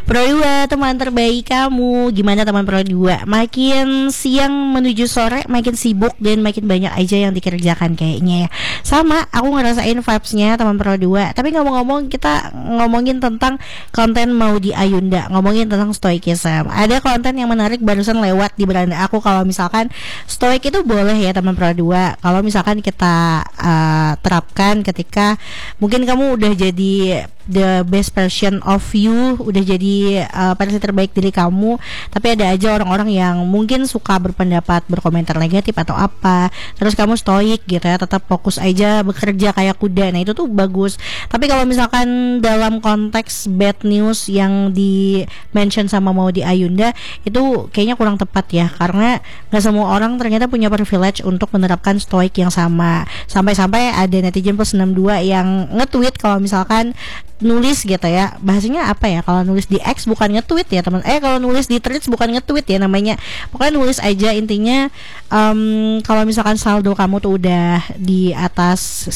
Pro 2, teman terbaik kamu. Gimana teman Pro 2? Makin siang menuju sore makin sibuk dan makin banyak aja yang dikerjakan kayaknya ya. Sama, aku ngerasain vibes-nya teman Pro 2. Tapi ngomong-ngomong, kita ngomongin tentang konten mau di Ayunda, ngomongin tentang stoikism. Ada konten yang menarik barusan lewat di beranda aku. Kalau misalkan stoik itu boleh ya teman Pro 2. Kalau misalkan kita terapkan ketika mungkin kamu udah jadi the best version of you, udah jadi versi terbaik diri kamu, tapi ada aja orang-orang yang mungkin suka berpendapat, berkomentar negatif atau apa, terus kamu stoik gitu ya, tetap fokus aja bekerja kayak kuda. Nah itu tuh bagus. Tapi kalau misalkan dalam konteks bad news yang di mention sama Maudy Ayunda, itu kayaknya kurang tepat ya, karena gak semua orang ternyata punya privilege untuk menerapkan stoik yang sama. Sampai-sampai ada netizen plus 62 yang nge-tweet kalau misalkan nulis gitu ya, bahasanya apa ya, kalau nulis di X bukan nge-tweet ya teman, kalau nulis di Threads bukan nge-tweet ya namanya, pokoknya nulis aja intinya, kalau misalkan saldo kamu tuh udah di atas